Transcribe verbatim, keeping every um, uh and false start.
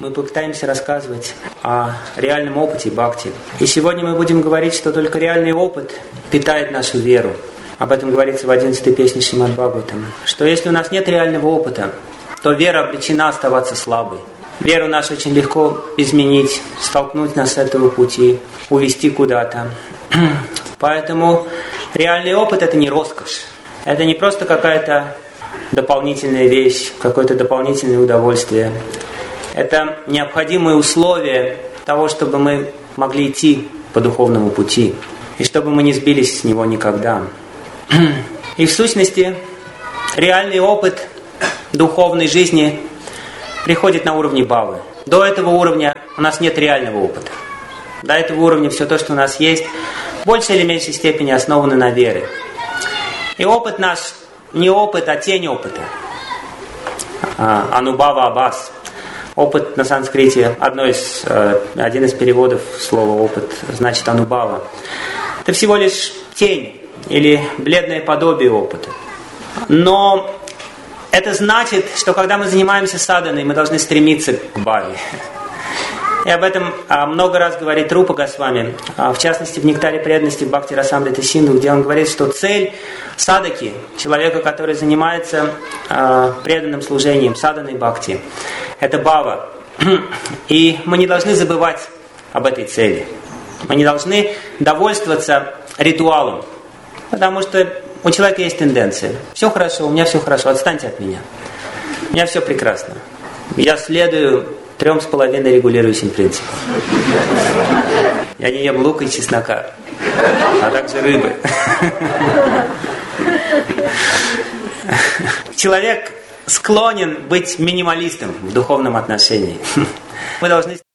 мы попытаемся рассказывать о реальном опыте бхакти. И сегодня мы будем говорить, что только реальный опыт питает нашу веру. Об этом говорится в одиннадцатой песне Шримад Бхагаватам. Что если у нас нет реального опыта, то вера обречена оставаться слабой. Веру нашу очень легко изменить, столкнуть нас с этого пути, увести куда-то. Поэтому реальный опыт – это не роскошь. Это не просто какая-то дополнительная вещь, какое-то дополнительное удовольствие. Это необходимые условия того, чтобы мы могли идти по духовному пути. И чтобы мы не сбились с него никогда. И в сущности, реальный опыт духовной жизни приходит на уровне бхавы. До этого уровня у нас нет реального опыта. До этого уровня все то, что у нас есть, в большей или меньшей степени основано на вере. И опыт наш не опыт, а тень опыта. Анубхава абхас. Опыт на санскрите, одно из, один из переводов слова опыт, значит анубхава. Это всего лишь тень или бледное подобие опыта. Но это значит, что когда мы занимаемся садханой, мы должны стремиться к бхаве. И об этом много раз говорит Рупа Госвами, в частности в «Нектаре преданности» в Бхакти Расамрита Синдху, где он говорит, что цель садаки, человека, который занимается преданным служением, садханой бхакти, это бхава. И мы не должны забывать об этой цели. Мы не должны довольствоваться ритуалом, потому что у человека есть тенденция. Все хорошо, у меня все хорошо, отстаньте от меня. У меня все прекрасно. Я следую трем с половиной регулирующим принципам. Я не ем лука и чеснока, а также рыбы. Человек склонен быть минималистом в духовном отношении. Мы должны